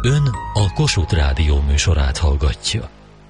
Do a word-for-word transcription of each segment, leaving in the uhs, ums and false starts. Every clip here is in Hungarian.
Ön a Kossuth Rádió műsorát hallgatja.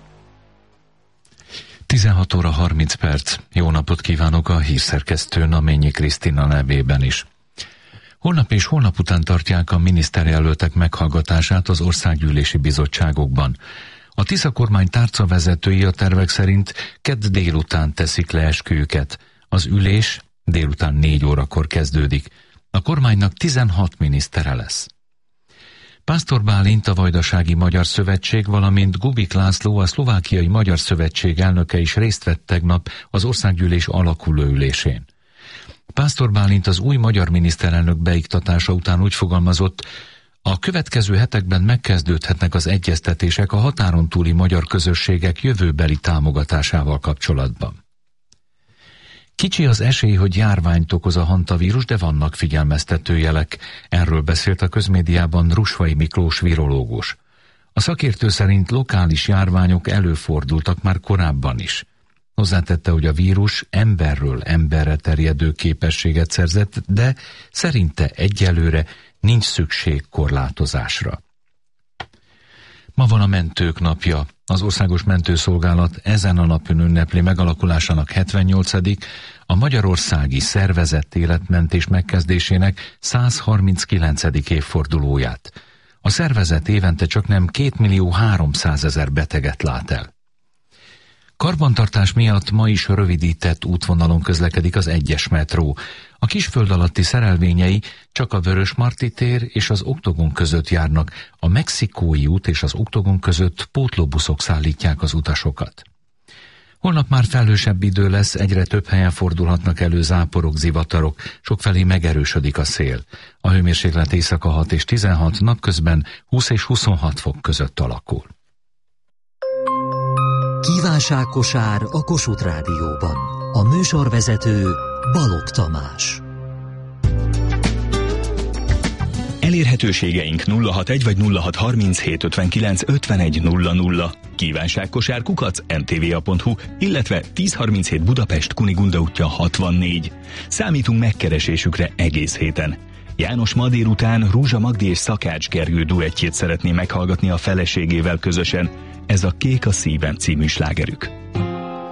tizenhat óra harminc perc. Jó napot kívánok a hírszerkesztő Naményi Krisztina nevében is. Holnap és holnap után tartják a miniszterjelöltek meghallgatását az országgyűlési bizottságokban. A Tisza kormány tárcavezetői a tervek szerint kedd délután teszik le esküjüket. Az ülés délután négy órakor kezdődik. A kormánynak tizenhat minisztere lesz. Pásztor Bálint, a Vajdasági Magyar Szövetség, valamint Gubik László, a Szlovákiai Magyar Szövetség elnöke is részt vett tegnap az országgyűlés alakuló ülésén. Pásztor Bálint az új magyar miniszterelnök beiktatása után úgy fogalmazott, a következő hetekben megkezdődhetnek az egyeztetések a határon túli magyar közösségek jövőbeli támogatásával kapcsolatban. Kicsi az esély, hogy járványt okoz a hantavírus, de vannak figyelmeztető jelek. Erről beszélt a közmédiában Rusvai Miklós virológus. A szakértő szerint lokális járványok előfordultak már korábban is. Hozzátette, hogy a vírus emberről emberre terjedő képességet szerzett, de szerinte egyelőre nincs szükség korlátozásra. Ma van a Mentők napja. Az Országos Mentőszolgálat ezen a napon ünnepli megalakulásának hetvennyolcadik a magyarországi szervezett életmentés megkezdésének száz harminckilencedik évfordulóját. A szervezet évente csaknem két millió háromszázezer beteget lát el. Karbantartás miatt ma is rövidített útvonalon közlekedik az egyes metró. A Kisföld alatti szerelvényei csak a Vörösmarty tér és az Oktogon között járnak, a Mexikói út és az Oktogon között pótlóbuszok szállítják az utasokat. Holnap már felhősebb idő lesz, egyre több helyen fordulhatnak elő záporok, zivatarok, sokfelé megerősödik a szél. A hőmérséklet éjszaka hat és tizenhat, napközben húsz és huszonhat fok között alakul. Kívánságkosár a Kossuth Rádióban. A műsorvezető Balogh Tamás. Elérhetőségeink nulla hatvanegy vagy nulla hatszázharminchét ötvenkilenc ötvenegy nulla nulla. Kívánságkosár kukac em té vé á pont hu, illetve tízszázharminchét Budapest Kunigunda útja hatvannégy. Számítunk megkeresésükre egész héten. János ma délután Rúzsa Magdi és Szakács Gergő duettjét szeretné meghallgatni a feleségével közösen. Ez a Kék a szívem című slágerük.